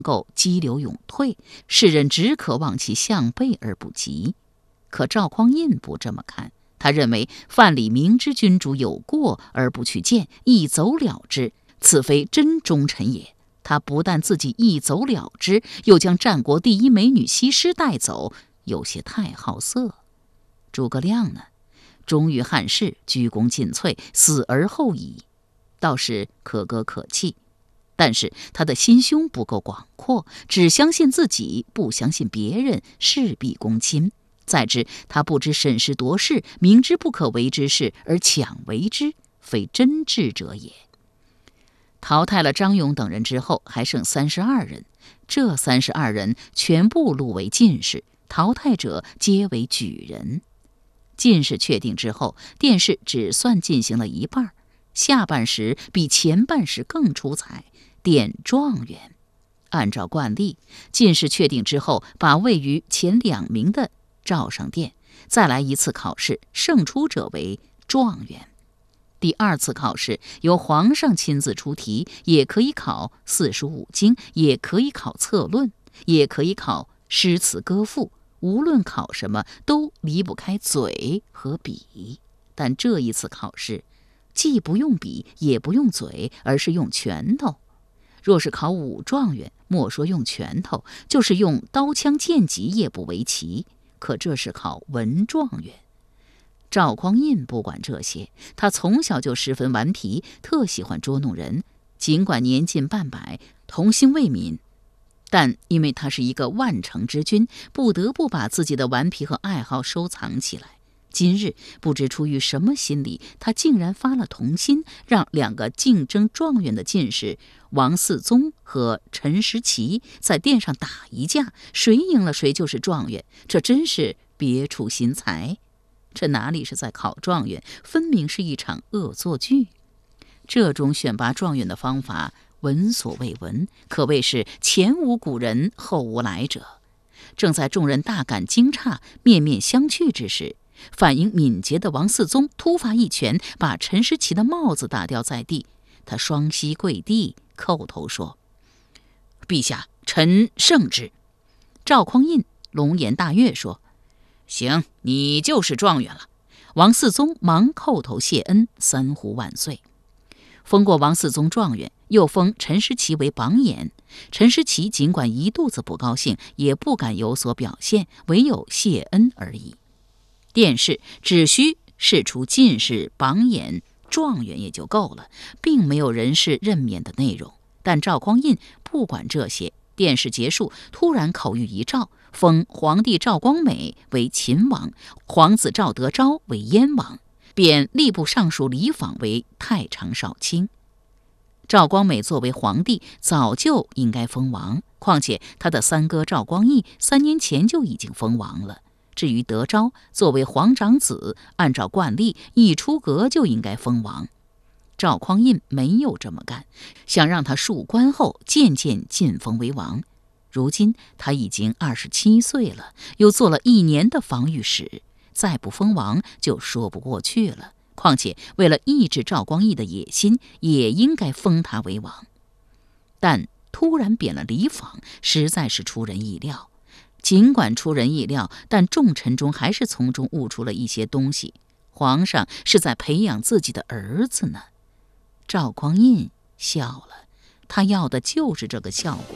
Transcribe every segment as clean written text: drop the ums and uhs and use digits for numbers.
够激流勇退，世人只可望其项背而不及。可赵匡胤不这么看，他认为范蠡明知君主有过而不去见，一走了之，此非真忠臣也。他不但自己一走了之，又将战国第一美女西施带走，有些太好色。诸葛亮呢，忠于汉室，居功尽瘁，死而后已，倒是可歌可泣。但是他的心胸不够广阔，只相信自己，不相信别人，事必躬亲。再之，他不知审时度势，明知不可为之事而强为之，非真智者也。淘汰了张勇等人之后，还剩32人，这32人全部录为进士，淘汰者皆为举人。进士确定之后，殿试只算进行了一半，下半时比前半时更出彩，典状元。按照惯例，进士确定之后，把位于前2名的召上殿，再来一次考试，胜出者为状元。第2次考试由皇上亲自出题，也可以考45经，也可以考策论，也可以考诗词歌赋，无论考什么都离不开嘴和笔。但这一次考试既不用笔也不用嘴，而是用拳头。若是考武状元，莫说用拳头，就是用刀枪剑戟也不为奇。可这是考文状元。赵匡胤不管这些，他从小就十分顽皮，特喜欢捉弄人。尽管年近半百，童心未泯，但因为他是一个万乘之君，不得不把自己的顽皮和爱好收藏起来。今日不知出于什么心理，他竟然发了童心，让2个竞争状元的进士王嗣宗和陈时齐在殿上打一架，谁赢了谁就是状元。这真是别出心裁。这哪里是在考状元，分明是一场恶作剧。这种选拔状元的方法闻所未闻，可谓是前无古人后无来者。正在众人大感惊诧，面面相觑之时，反应敏捷的王嗣宗突发一拳，把陈时齐的帽子打掉在地。他双膝跪地，叩头说：“陛下，臣圣之。”赵匡胤龙颜大悦说：“行，你就是状元了。”王嗣宗忙叩头谢恩，3呼万岁。封过王嗣宗状元，又封陈时齐为榜眼。陈时齐尽管一肚子不高兴，也不敢有所表现，唯有谢恩而已。殿试只需试出进士、榜眼、状元也就够了，并没有人事任免的内容。但赵匡胤不管这些，殿试结束，突然口谕一诏，封皇帝赵光美为秦王，皇子赵德昭为燕王，贬吏部尚书李昉为太常少卿。赵光美作为皇帝，早就应该封王，况且他的三哥赵光义3年前就已经封王了。至于德昭，作为皇长子，按照惯例一出阁就应该封王。赵匡胤没有这么干，想让他述官后渐渐晋封为王。如今他已经27岁了，又做了1年的防御使，再不封王就说不过去了。况且为了抑制赵光义的野心，也应该封他为王。但突然贬了李昉，实在是出人意料。尽管出人意料，但众臣中还是从中悟出了一些东西。皇上是在培养自己的儿子呢。赵匡胤笑了，他要的就是这个效果。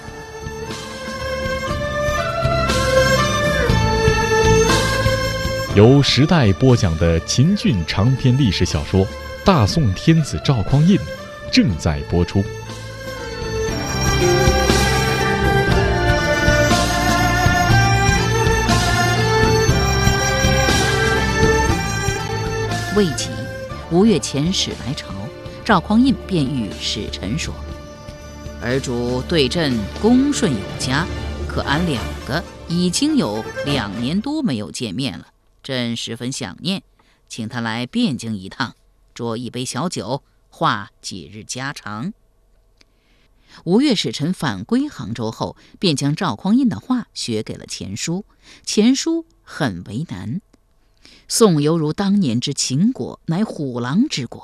由时代播讲的秦俊长篇历史小说《大宋天子赵匡胤》正在播出。 未几，5月遣使来朝，赵匡胤便谕使臣说：“儿主对朕恭顺有加，可俺2个已经有2年多没有见面了，朕十分想念，请他来汴京一趟，酌一杯小酒，话几日家常。”5月使臣返归杭州后，便将赵匡胤的话学给了钱叔。钱叔很为难。宋犹如当年之秦国，乃虎狼之国，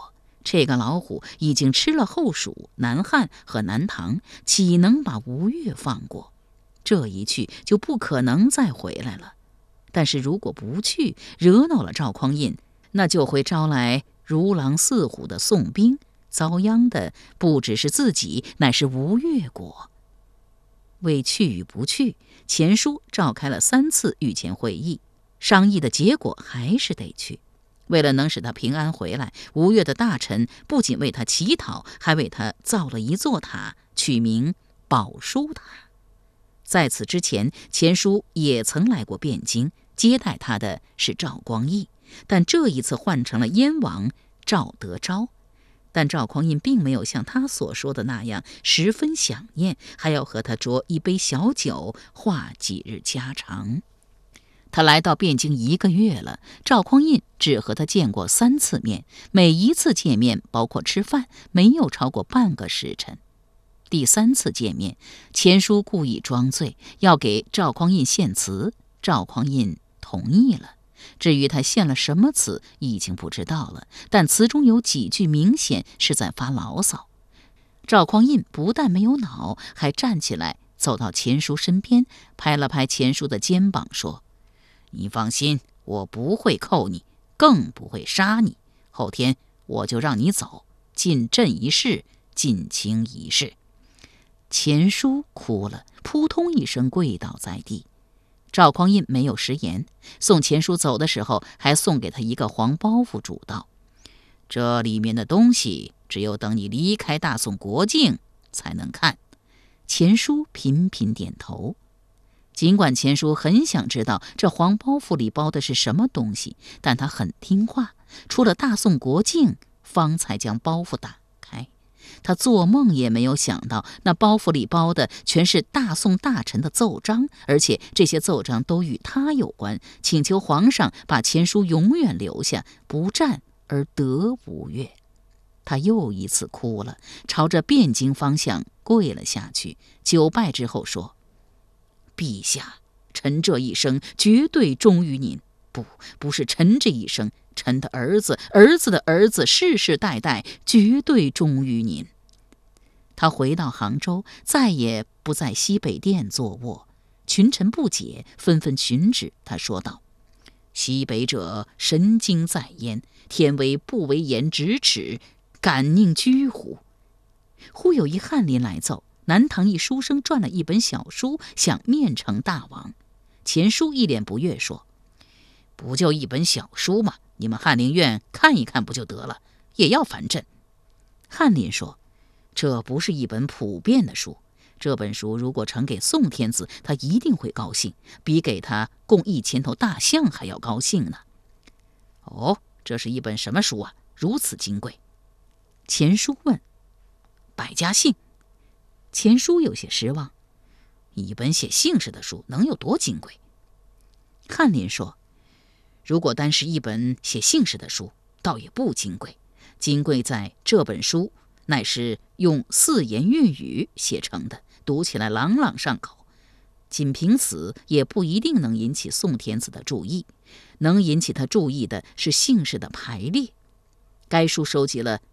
这个老虎已经吃了后蜀、南汉和南唐，岂能把吴越放过？这一去就不可能再回来了。但是如果不去，惹恼了赵匡胤，那就会招来如狼似虎的宋兵，遭殃的不只是自己，乃是吴越国。为去与不去，钱叔召开了3次御前会议，商议的结果还是得去。为了能使他平安回来，吴越的大臣不仅为他乞讨，还为他造了一座塔，取名宝书塔。在此之前，钱叔也曾来过汴京，接待他的是赵光义，但这一次换成了燕王赵德昭。但赵匡胤并没有像他所说的那样十分想念，还要和他酌一杯小酒，话几日家常。他来到汴京1个月了，赵匡胤只和他见过3次面，每一次见面包括吃饭，没有超过半个时辰。第3次见面，钱叔故意装醉，要给赵匡胤献词，赵匡胤同意了。至于他献了什么词，已经不知道了，但词中有几句明显是在发牢骚。赵匡胤不但没有恼，还站起来走到钱叔身边，拍了拍钱叔的肩膀，说：“你放心，我不会扣你，更不会杀你。后天我就让你走，尽朕一事，尽卿一事。”钱叔哭了，扑通一声跪倒在地。赵匡胤没有食言，送钱叔走的时候，还送给他一个黄包袱，嘱道：“这里面的东西，只有等你离开大宋国境才能看。”钱叔频频点头。尽管钱叔很想知道这黄包袱里包的是什么东西，但他很听话，出了大宋国境，方才将包袱打开。他做梦也没有想到，那包袱里包的全是大宋大臣的奏章，而且这些奏章都与他有关，请求皇上把钱叔永远留下，不战而得吴越。他又一次哭了，朝着汴京方向跪了下去，久拜之后说：“陛下，臣这一生绝对忠于您，不是臣这一生，臣的儿子，儿子的儿子，世世代代绝对忠于您。”他回到杭州，再也不在西北殿坐卧。群臣不解，纷纷询旨。他说道：“西北者神经在焉，天威不为言咫尺，敢宁居乎？”忽有一翰林来奏，南唐一书生撰了一本小书，想面呈大王。钱叔一脸不悦，说：“不就一本小书吗？你们翰林院看一看不就得了，也要烦朕。”翰林说：“这不是一本普遍的书，这本书如果呈给宋天子，他一定会高兴，比给他供1000头大象还要高兴呢。”“哦，这是一本什么书啊？如此金贵？”钱叔问。“百家姓。”钱叔有些失望，一本写姓氏的书能有多金贵？翰林说：“如果单是一本写姓氏的书，倒也不金贵，金贵在这本书乃是用4言韵语写成的，读起来朗朗上口。仅凭此也不一定能引起宋天子的注意，能引起他注意的是姓氏的排列。该书收集了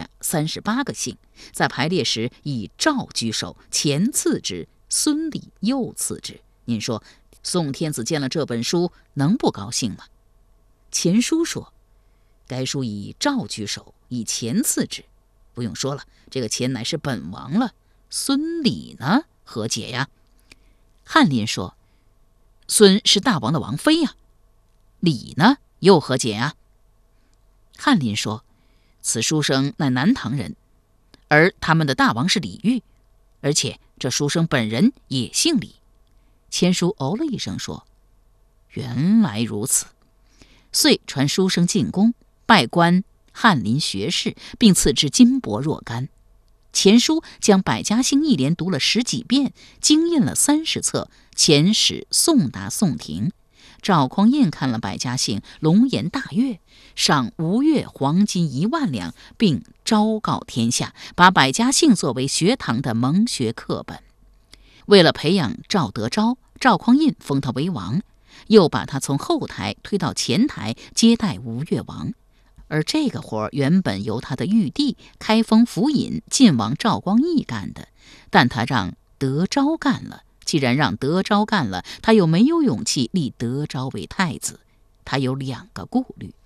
438个姓，在排列时以赵居首，钱次之，孙李右次之。您说宋天子见了这本书能不高兴吗？”钱叔说：“该书以赵居首，以钱次之，不用说了，这个钱乃是本王了。孙李呢，何解呀？”翰林说：“孙是大王的王妃呀。”“李呢，又何解呀？”翰林说：“此书生乃南唐人，而他们的大王是李煜，而且这书生本人也姓李。”钱叔哦了一声说：“原来如此。”遂传书生进宫，拜官翰林学士，并赐之金帛若干。钱叔将百家姓一连读了10几遍，精印了30册，遣使送达宋廷。赵匡胤看了百家姓，龙颜大悦，赏吴越黄金1万两，并昭告天下，把百家姓作为学堂的蒙学课本。为了培养赵德昭，赵匡胤封他为王，又把他从后台推到前台接待吴越王， 而这个活原本由他的玉帝开封府尹晋王赵光义干的，但他让德昭干了。既然让德昭干了，他又没有勇气立德昭为太子。他有2个顾虑：